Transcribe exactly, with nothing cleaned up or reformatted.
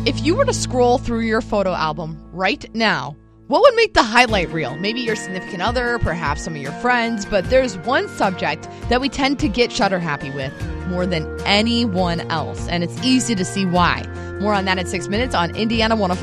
If you were to scroll through your photo album right now, what would make the highlight reel? Maybe your significant other, perhaps some of your friends, but there's one subject that we tend to get shutter happy with more than anyone else, and it's easy to see why. More on that in six minutes on Indiana one oh five.